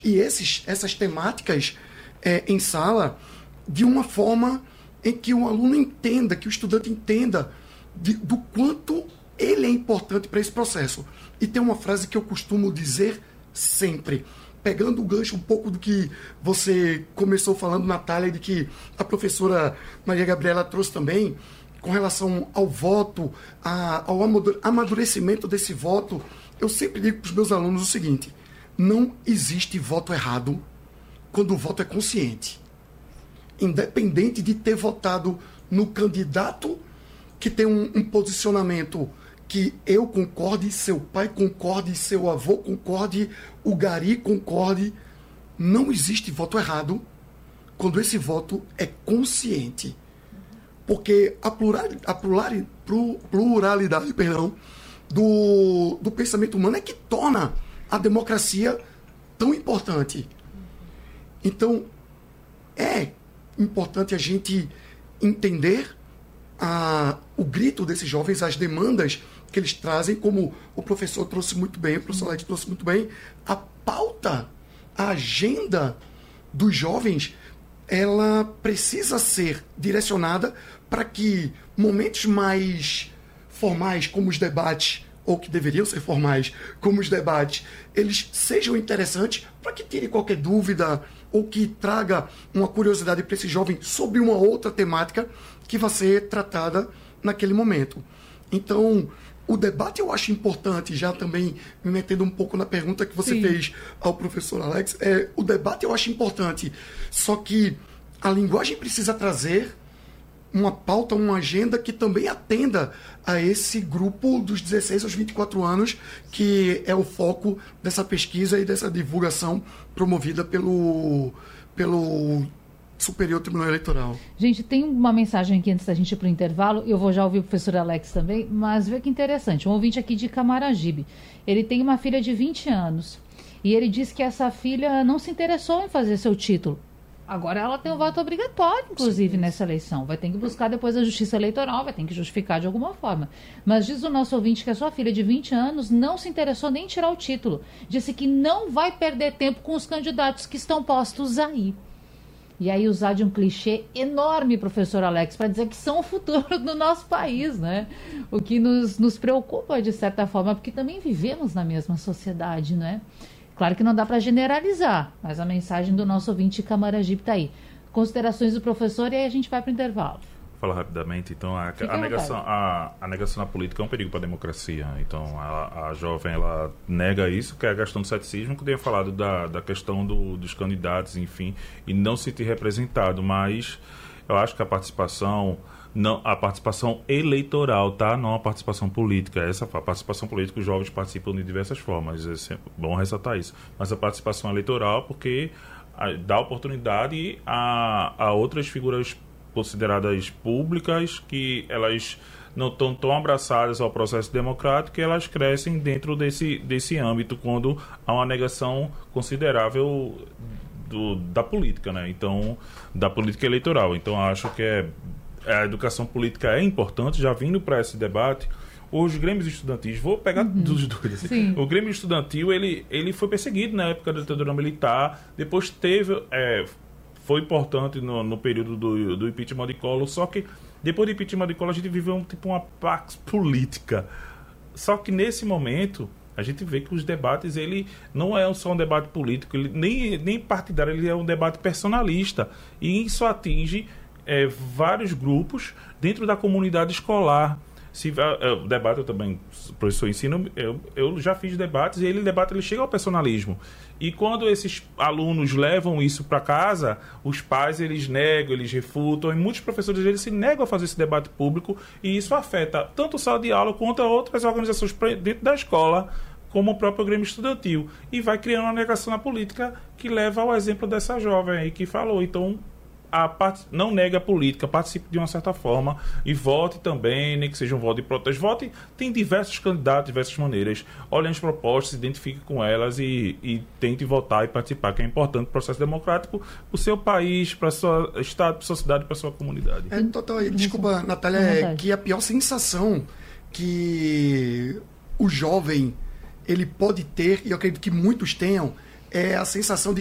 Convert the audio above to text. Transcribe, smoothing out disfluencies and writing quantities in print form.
E essas temáticas em sala de uma forma em que o aluno entenda, que o estudante entenda do quanto ele é importante para esse processo. E tem uma frase que eu costumo dizer sempre, pegando o gancho um pouco do que você começou falando, Natália, de que a professora Maria Gabriela trouxe também, com relação ao voto, ao amadurecimento desse voto. Eu sempre digo para os meus alunos o seguinte: não existe voto errado quando o voto é consciente. Independente de ter votado no candidato que tem um posicionamento que eu concorde, seu pai concorde, seu avô concorde, o gari concorde, não existe voto errado quando esse voto é consciente. Porque a pluralidade do pensamento humano é que torna a democracia tão importante. Então, é importante a gente entender o grito desses jovens, as demandas que eles trazem, como o professor trouxe muito bem, o professor Alex trouxe muito bem, a pauta, a agenda dos jovens, ela precisa ser direcionada para que momentos mais formais, como os debates, ou que deveriam ser formais, como os debates, eles sejam interessantes para que tire qualquer dúvida ou que traga uma curiosidade para esse jovem sobre uma outra temática que vai ser tratada naquele momento. Então, o debate eu acho importante, já também me metendo um pouco na pergunta que você fez ao professor Alex, o debate eu acho importante, só que a linguagem precisa trazer uma pauta, uma agenda que também atenda a esse grupo dos 16 aos 24 anos, que é o foco dessa pesquisa e dessa divulgação promovida pelo Superior Tribunal Eleitoral. Gente, tem uma mensagem aqui antes da gente ir para o intervalo, eu vou já ouvir o professor Alex também, mas vê que interessante, um ouvinte aqui de Camaragibe, ele tem uma filha de 20 anos, e ele diz que essa filha não se interessou em fazer seu título. Agora ela tem um voto obrigatório, inclusive, nessa eleição. Vai ter que buscar depois a justiça eleitoral, vai ter que justificar de alguma forma. Mas diz o nosso ouvinte que a sua filha de 20 anos não se interessou nem em tirar o título. Disse que não vai perder tempo com os candidatos que estão postos aí. E aí usar de um clichê enorme, professor Alex, para dizer que são o futuro do nosso país, né? O que nos preocupa, de certa forma, porque também vivemos na mesma sociedade, né? Claro que não dá para generalizar, mas a mensagem do nosso ouvinte Camaragibe está aí. Considerações do professor e aí a gente vai para o intervalo. Vou falar rapidamente. Então, a negação na política é um perigo para a democracia. Então, a jovem ela nega isso, que é a questão do ceticismo, que eu tinha falado da questão dos candidatos, enfim, e não se sentir representado. Mas eu acho que a participação eleitoral, tá? Não a participação política. A participação política, os jovens participam de diversas formas, é bom ressaltar isso. Mas a participação eleitoral, porque dá oportunidade a outras figuras consideradas públicas, que elas não estão tão abraçadas ao processo democrático, e elas crescem dentro desse âmbito, quando há uma negação considerável da política, né? Então, da política eleitoral. Então, acho que a educação política é importante, já vindo para esse debate. Os grêmios estudantis, vou pegar dos dois. Assim. O Grêmio Estudantil, ele foi perseguido na época da ditadura militar, depois foi importante no período do impeachment de Collor, só que depois do impeachment de Collor a gente viveu uma pax política. Só que nesse momento a gente vê que os debates, ele não é só um debate político, ele nem partidário, ele é um debate personalista, e isso atinge vários grupos dentro da comunidade escolar. O debate, eu também, professor ensino, eu já fiz debates, e ele chega ao personalismo. E quando esses alunos levam isso para casa, os pais, eles negam, eles refutam, e muitos professores, eles se negam a fazer esse debate público, e isso afeta tanto o sala de aula quanto outras organizações dentro da escola, como o próprio Grêmio Estudantil. E vai criando uma negação na política que leva ao exemplo dessa jovem aí que falou. Então, não nega a política, participe de uma certa forma e vote também, nem que seja um voto de protesto. Vote, tem diversos candidatos, diversas maneiras. Olhem as propostas, se identifique com elas e tente votar e participar, que é importante para o processo democrático, para o seu país, para o seu estado, para a sua cidade, para a sua comunidade. Desculpa, Natália, que a pior sensação que o jovem ele pode ter, e eu acredito que muitos tenham, é a sensação de